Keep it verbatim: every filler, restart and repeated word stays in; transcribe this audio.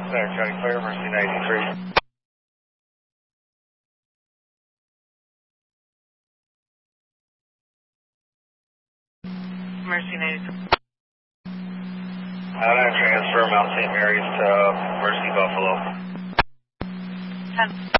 Center County Fire, Mercy ninety-three. Mercy ninety-three. I'm going to transfer Mount Saint Mary's to Mercy Buffalo. ten.